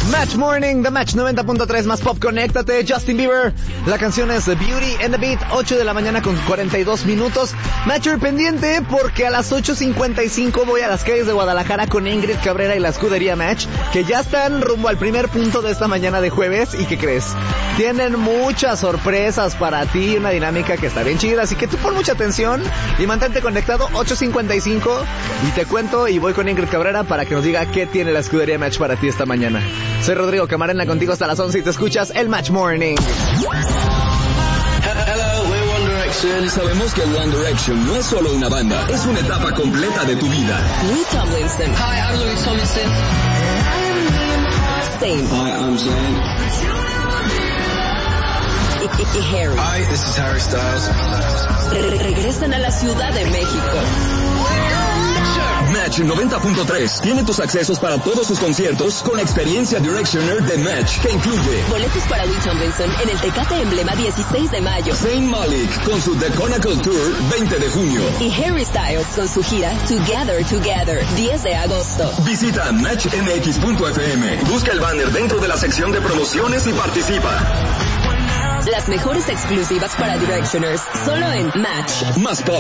Match Morning, The Match 90.3 más pop, conéctate, Justin Bieber. La canción es The Beauty and the Beat, 8 de la mañana con 42 minutos. Matcher pendiente porque a las 8:55 voy a las calles de Guadalajara con Ingrid Cabrera y la escudería Match, que ya están rumbo al primer punto de esta mañana de jueves. ¿Y qué crees? Tienen muchas sorpresas para ti, una dinámica que está bien chida, así que tú pon mucha atención y mantente conectado, 8:55, y te cuento y voy con Ingrid Cabrera para que nos diga qué tiene la escudería Match para ti esta mañana. Soy Rodrigo Camarena contigo hasta las 11 y te escuchas el Match Morning. Hello, we're One Direction. Sabemos que One Direction no es solo una banda, es una etapa completa de tu vida. Louis Tomlinson. Hi, I'm Louis Tomlinson. Zayn. Hi, I'm Zayn. Y Harry. Hi, this is Harry Styles. Regresan a la Ciudad de México. Match 90.3 tiene tus accesos para todos sus conciertos con la experiencia Directioner de Match, que incluye boletos para Louis Tomlinson en el Tecate Emblema 16 de mayo. Zayn Malik con su The Chronicle Tour 20 de junio. Y Harry Styles con su gira Together 10 de agosto. Visita matchmx.fm, busca el banner dentro de la sección de promociones y participa. Las mejores exclusivas para Directioners, solo en Match. Más pop.